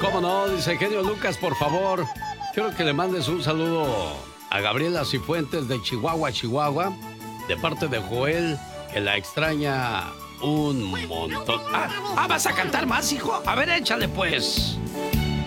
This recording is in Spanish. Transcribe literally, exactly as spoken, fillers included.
cómo no, dice genio Lucas, por favor, quiero que le mandes un saludo a Gabriela Cifuentes de Chihuahua, Chihuahua, de parte de Joel, que la extraña un montón. Ah, ah, ¿vas a cantar más, hijo? A ver, échale pues.